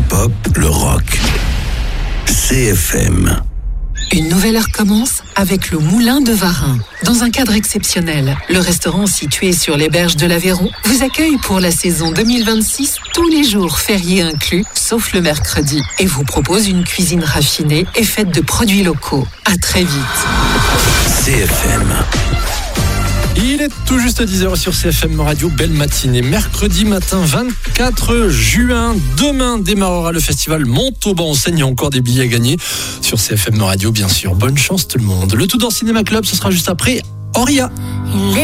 hip-hop, le rock. CFM. Une nouvelle heure commence avec le Moulin de Varin. Dans un cadre exceptionnel, le restaurant situé sur les berges de l'Aveyron vous accueille pour la saison 2026, tous les jours fériés inclus, sauf le mercredi, et vous propose une cuisine raffinée et faite de produits locaux. À très vite. CFM. Il est tout juste 10h sur CFM Radio, belle matinée. Mercredi matin 24 juin, demain démarrera le festival Montauban. Il y a encore des billets à gagner sur CFM Radio, bien sûr. Bonne chance tout le monde. Le tout dans Cinéma Club, ce sera juste après Auria.